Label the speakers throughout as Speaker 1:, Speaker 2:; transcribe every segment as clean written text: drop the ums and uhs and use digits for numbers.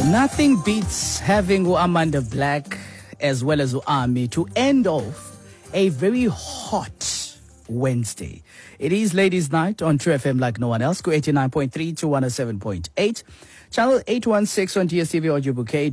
Speaker 1: Nothing beats having Amanda Black as well as Ami to end off a very hot Wednesday. It is Ladies' Night on True FM like no one else. Go 89.3 to 107.8. Channel 816 on DSTV Audio Bouquet.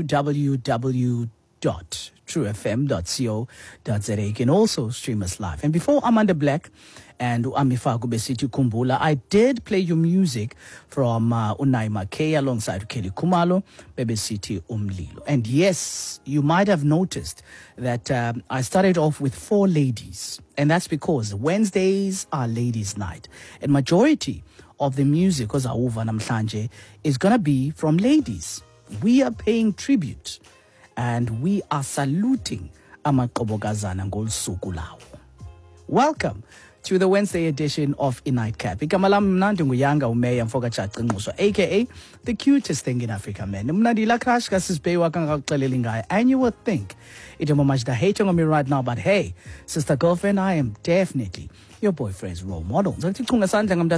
Speaker 1: www.truefm.co.za. You can also stream us live. And before Amanda Black and Amifaku Besiti Kumbula, I did play you music from Unai Makay alongside Kelly Kumalo, Bebesiti Umlilo. And yes, you might have noticed that I started off with 4 ladies. And that's because Wednesdays are ladies' night. And majority of the music, because Auva Namhlanje, is going to be from ladies. We are paying tribute and we are saluting Amaqobokazana ngolsuku lawo. Welcome to the Wednesday edition of A Nightcap. Ikamalam mnandi nguyanga umeya mfoka chaqingqusho, aka the cutest thing in Africa, man. Mnandi la crash kasisbey wakangakuxelela ngayo. And you would think it much the hating on me right now, but hey, sister girlfriend, I am definitely your boyfriend's role model. Thank you very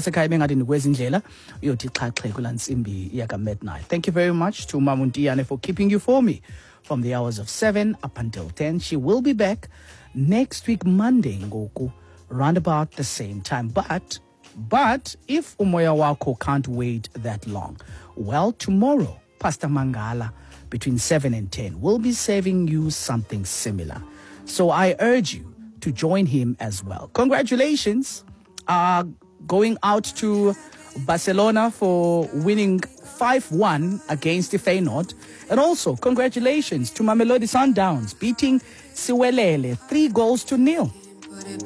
Speaker 1: much to Mamuntiane for keeping you for me from the hours of 7 up until 10. She will be back next week, Monday, Ngoku, round about the same time. But if Umoya Wako can't wait that long, well, tomorrow, Pastor Mangala, between 7 and 10, will be serving you something similar. So I urge you to join him as well. Congratulations going out to Barcelona for winning 5-1 against the Feyenoord. And also, congratulations to Mamelodi Sundowns beating Siwelele 3-0.